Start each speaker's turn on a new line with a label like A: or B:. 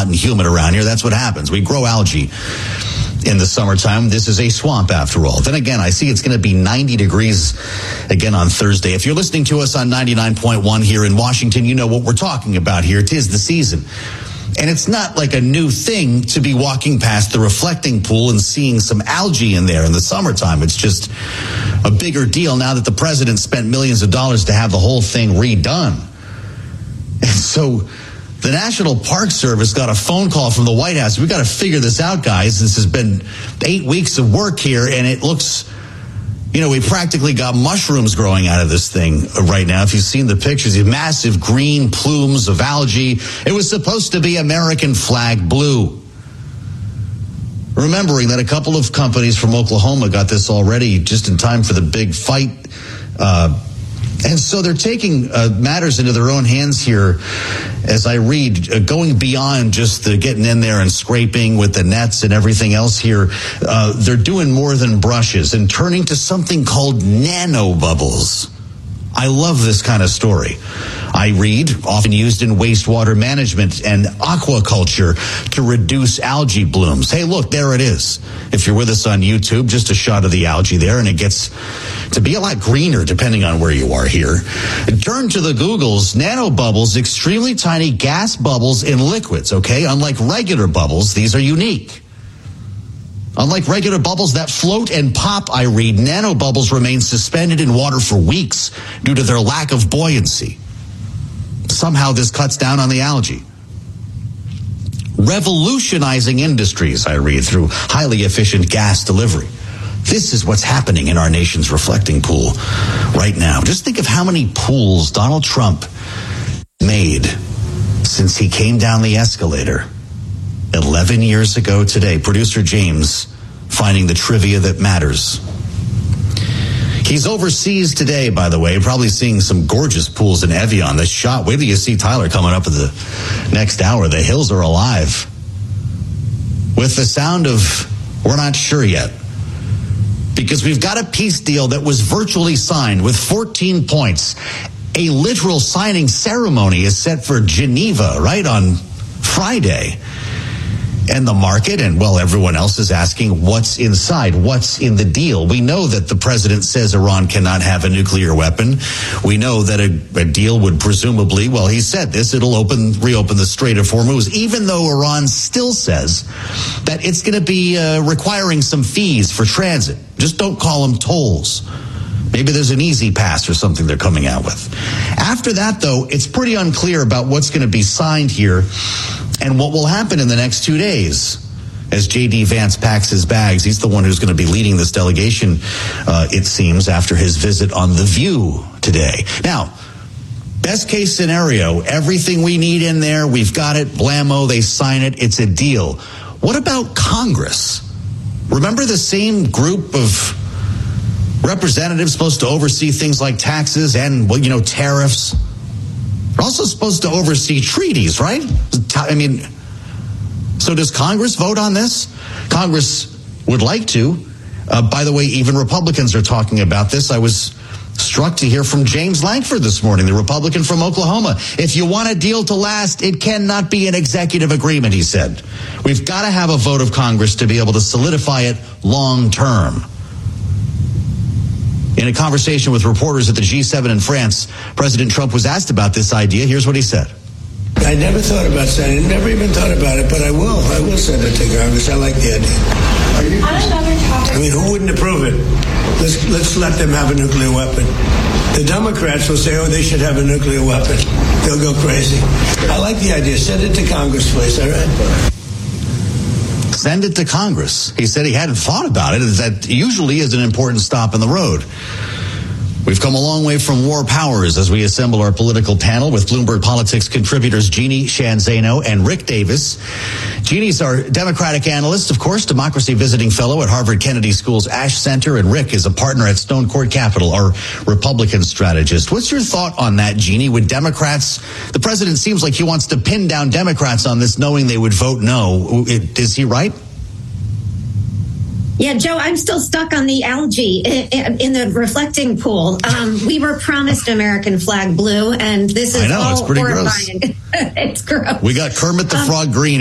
A: hot and humid around here. That's what happens. We grow algae in the summertime. This is a swamp after all. Then again, I see it's going to be 90 degrees again on Thursday. If you're listening to us on 99.1 here in Washington, you know what we're talking about here. It is the season. And it's not like a new thing to be walking past the reflecting pool and seeing some algae in there in the summertime. It's just a bigger deal now that the president spent millions of dollars to have the whole thing redone. And so the National Park Service got a phone call from the White House. We got to figure this out, guys. This has been 8 weeks of work here, and it looks, we practically got mushrooms growing out of this thing right now. If you've seen the pictures, these massive green plumes of algae. It was supposed to be American flag blue. Remembering that a couple of companies from Oklahoma got this already just in time for the big fight. And so they're taking matters into their own hands here, as I read, going beyond just the getting in there and scraping with the nets and everything else here. They're doing more than brushes and turning to something called nanobubbles. I love this kind of story. I read, often used in wastewater management and aquaculture to reduce algae blooms. Hey, look, there it is. If you're with us on YouTube, just a shot of the algae there, and it gets to be a lot greener depending on where you are here. Turn to the Googles. Nanobubbles, extremely tiny gas bubbles in liquids, okay? Unlike regular bubbles, these are unique. Unlike regular bubbles that float and pop, I read, nanobubbles remain suspended in water for weeks due to their lack of buoyancy. Somehow this cuts down on the algae. Revolutionizing industries, I read, through highly efficient gas delivery. This is what's happening in our nation's reflecting pool right now. Just think of how many pools Donald Trump made since he came down the escalator 11 years ago today. Producer James finding the trivia that matters. He's overseas today, by the way, probably seeing some gorgeous pools in Evian. This shot, wait till you see Tyler coming up in the next hour. The hills are alive. With the sound of, we're not sure yet. Because we've got a peace deal that was virtually signed with 14 points. A literal signing ceremony is set for Geneva, right, on Friday. And the market and, well, everyone else is asking what's inside, what's in the deal. We know that the president says Iran cannot have a nuclear weapon. We know that a deal would presumably, well, he said this, it'll reopen the Strait of Hormuz, even though Iran still says that it's going to be requiring some fees for transit. Just don't call them tolls. Maybe there's an easy pass or something they're coming out with. After that, though, it's pretty unclear about what's going to be signed here and what will happen in the next 2 days as J.D. Vance packs his bags. He's the one who's going to be leading this delegation, it seems, after his visit on The View today. Now, best case scenario, everything we need in there, we've got it, blammo, they sign it, it's a deal. What about Congress? Remember the same group of representatives supposed to oversee things like taxes and, well, tariffs? They're also supposed to oversee treaties, right? I mean, so does Congress vote on this? Congress would like to. By the way, even Republicans are talking about this. I was struck to hear from James Lankford this morning, the Republican from Oklahoma. If you want a deal to last, it cannot be an executive agreement, he said. We've got to have a vote of Congress to be able to solidify it long term. In a conversation with reporters at the G7 in France, President Trump was asked about this idea. Here's what he said.
B: I never thought about sending it, never even thought about it, but I will send it to Congress. I like the idea. I mean, who wouldn't approve it? Let's let them have a nuclear weapon. The Democrats will say, they should have a nuclear weapon. They'll go crazy. I like the idea. Send it to Congress, please, all right?
A: Send it to Congress. He said he hadn't thought about it. That usually is an important stop in the road. We've come a long way from war powers as we assemble our political panel with Bloomberg Politics contributors Jeannie Sheehan Zaino and Rick Davis. Jeannie's our Democratic analyst, of course, democracy visiting fellow at Harvard Kennedy School's Ash Center, and Rick is a partner at Stone Court Capital, our Republican strategist. What's your thought on that, Jeannie? Would Democrats, the president seems like he wants to pin down Democrats on this, knowing they would vote no. Is he right?
C: Yeah, Joe, I'm still stuck on the algae in the reflecting pool. We were promised American flag blue, and this is all
A: it's pretty
C: horrifying.
A: Gross.
C: It's gross.
A: We got Kermit the Frog green.